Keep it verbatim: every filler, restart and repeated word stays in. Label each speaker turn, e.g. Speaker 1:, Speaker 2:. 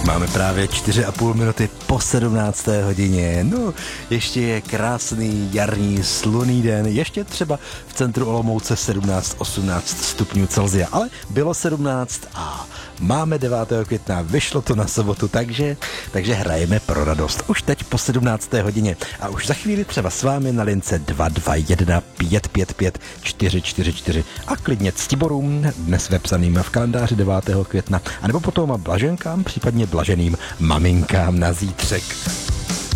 Speaker 1: Máme právě čtyři a půl minuty po sedmnácté hodině. No, ještě je krásný jarní slunný den, ještě třeba v centru Olomouce sedmnáct osmnáct stupňů Celsia, ale bylo sedmnáct a máme devátého května, vyšlo to na sobotu, takže, takže hrajeme pro radost. Už teď po sedmnácté hodině a už za chvíli třeba s vámi na lince dva dva jedna pět pět pět čtyři čtyři čtyři a klidně ctiborům, dnes vepsaným v kalendáři devátého května, anebo potom blaženkám, případně blaženým maminkám na zítřek.